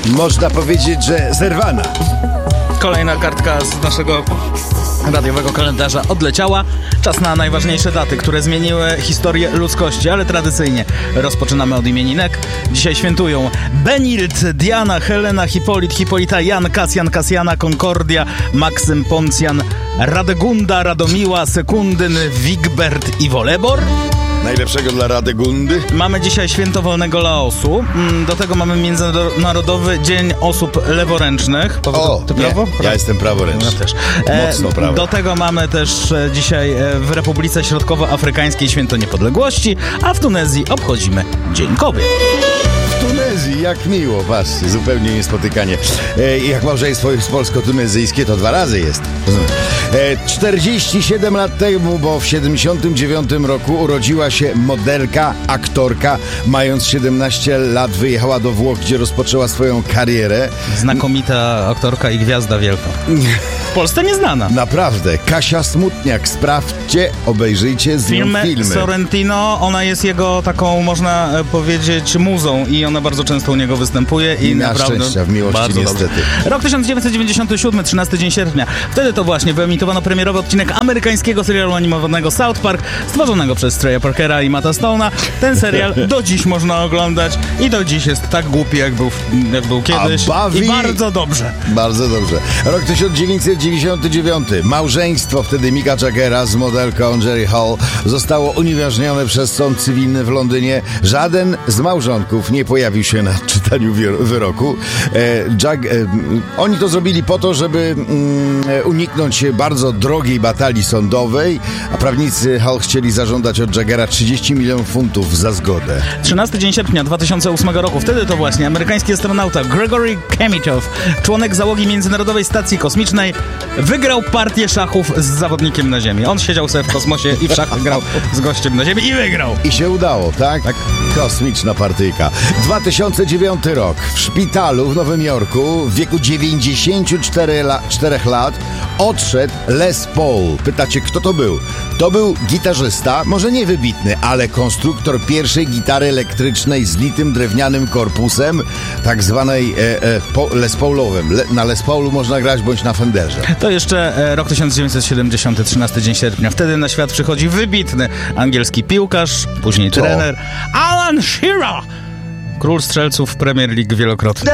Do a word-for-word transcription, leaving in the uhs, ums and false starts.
Można powiedzieć, że zerwana. Kolejna kartka z naszego radiowego kalendarza odleciała. Czas na najważniejsze daty, które zmieniły historię ludzkości, ale tradycyjnie rozpoczynamy od imieninek. Dzisiaj świętują Benild, Diana, Helena, Hipolit, Hipolita, Jan, Kasjan, Kasjana, Concordia, Maksym, Poncjan, Radegunda, Radomiła, Sekundyn, Wigbert i Wolebor. Najlepszego dla Radegundy. Mamy dzisiaj święto wolnego Laosu. Do tego mamy Międzynarodowy Dzień Osób Leworęcznych. O, ty nie, prawo? ja jestem praworęczny. Ja też. Mocno prawo. Do tego mamy też dzisiaj w Republice Środkowoafrykańskiej święto niepodległości, a w Tunezji obchodzimy Dzień Kobiet. W Tunezji, jak miło, patrzcie, zupełnie niespotykanie. E, jak małżeństwo jest polsko-tunezyjskie, to dwa razy jest. E, czterdzieści siedem lat temu, bo w siedemdziesiątym dziewiątym roku urodziła się modelka, aktorka. Mając siedemnaście lat wyjechała do Włoch, gdzie rozpoczęła swoją karierę. Znakomita aktorka i gwiazda wielka. W Polsce nieznana. Naprawdę. Kasia Smutniak. Sprawdźcie, obejrzyjcie z nią filmy. Sorrentino, ona jest jego taką, można powiedzieć, muzą i ona bardzo często u niego występuje. I, I na naprawdę szczęścia, w miłości bardzo niestety. Dobrze. Rok tysiąc dziewięćset dziewięćdziesiąty siódmy, trzynasty dzień sierpnia. Wtedy to właśnie wyemitowano premierowy odcinek amerykańskiego serialu animowanego South Park, stworzonego przez Treya Parkera i Matta Stone'a. Ten serial do dziś można oglądać i do dziś jest tak głupi, jak był, jak był kiedyś. bawi... I bardzo dobrze. Bardzo dobrze. Rok tysiąc dziewięćset dziewięćdziesiąty dziewiąty. Małżeństwo wtedy Micka Jaggera z modelką Jerry Hall zostało unieważnione przez sąd cywilny w Londynie. Żaden z małżonków nie pojawił się na czytaniu wyroku. E, Jag, e, oni to zrobili po to, żeby mm, uniknąć bardzo drogiej batalii sądowej, a prawnicy Hall chcieli zażądać od Jaggera trzydzieści milionów funtów za zgodę. trzynasty dzień sierpnia dwa tysiące ósmego roku. Wtedy to właśnie amerykański astronauta Gregory Chemitow, członek załogi Międzynarodowej Stacji Kosmicznej, wygrał partię szachów z zawodnikiem na Ziemi. On siedział sobie w kosmosie i w szachy grał z gościem na Ziemi i wygrał. I się udało, tak? Tak. Kosmiczna partyjka. dwa tysiące dziewiąty rok. W szpitalu w Nowym Jorku w wieku dziewięćdziesięciu czterech lat odszedł Les Paul. Pytacie, kto to był? To był gitarzysta, może nie wybitny, ale konstruktor pierwszej gitary elektrycznej z litym drewnianym korpusem, tak zwanej e, e, po, Les Paulowym. Le, na Les Paulu można grać bądź na Fenderze. To jeszcze e, rok tysiąc dziewięćset siedemdziesiąty, trzynasty dzień sierpnia. Wtedy na świat przychodzi wybitny angielski piłkarz, później To. trener Alan Shearer, król strzelców Premier League wielokrotnie.